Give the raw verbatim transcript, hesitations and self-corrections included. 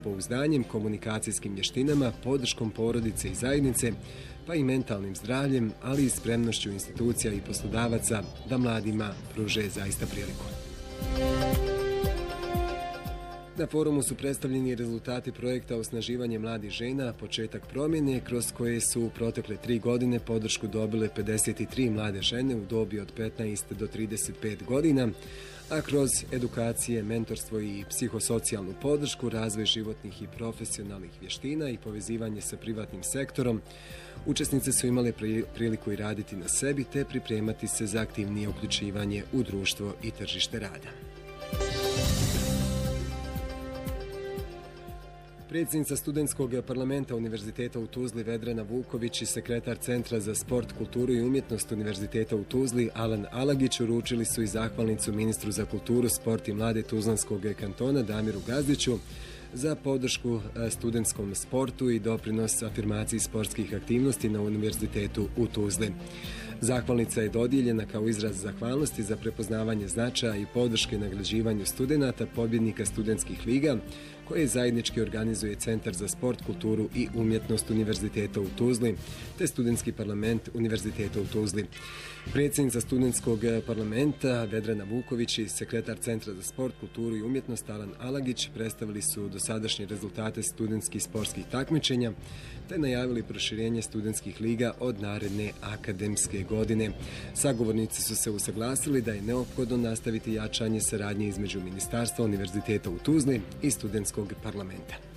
pouzdanjem, komunikacijskim vještinama, podrškom porodice i zajednice, pa i mentalnim zdravljem, ali i spremnošću institucija i poslodavaca da mladima pruže zaista priliku. Na forumu su predstavljeni rezultati projekta Osnaživanje mladih žena, početak promjene, kroz koje su u protekle tri godine podršku dobile pedeset tri mlade žene u dobi od petnaest do trideset pet godina, a kroz edukacije, mentorstvo i psihosocijalnu podršku, razvoj životnih i profesionalnih vještina i povezivanje sa privatnim sektorom, učesnice su imale priliku i raditi na sebi te pripremati se za aktivnije uključivanje u društvo i tržište rada. Predsjednica Studentskog parlamenta Univerziteta u Tuzli Vedrana Vuković i sekretar Centra za sport, kulturu i umjetnost Univerziteta u Tuzli Alan Alagić uručili su i zahvalnicu ministru za kulturu, sport i mlade Tuzlanskog kantona Damiru Gazdiću za podršku studentskom sportu i doprinos afirmaciji sportskih aktivnosti na Univerzitetu u Tuzli. Zahvalnica je dodijeljena kao izraz zahvalnosti za prepoznavanje značaja i podrške nagrađivanju studenata, pobjednika studentskih liga, koje zajednički organizuje Centar za sport, kulturu i umjetnost Univerziteta u Tuzli, te Studentski parlament Univerziteta u Tuzli. Predsjednica Studentskog parlamenta Vedrana Vuković i sekretar Centra za sport, kulturu i umjetnost Alan Alagić predstavili su dosadašnje rezultate studentskih sportskih takmičenja, te najavili proširenje studentskih liga od naredne akademske godine. Sagovornici su se usaglasili da je neophodno nastaviti jačanje saradnje između Ministarstva Univerziteta u Tuzli i Studentskog parlamenta.